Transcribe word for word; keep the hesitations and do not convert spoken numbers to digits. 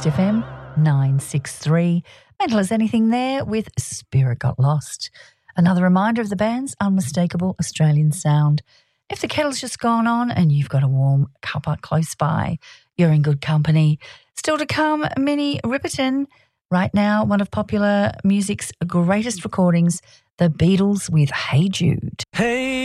East F M nine sixty-three. Mental as Anything there with Spirit Got Lost. Another reminder of the band's unmistakable Australian sound. If the kettle's just gone on and you've got a warm cuppa close by, you're in good company. Still to come, Minnie Riperton. Right now, one of popular music's greatest recordings, The Beatles with Hey Jude. Hey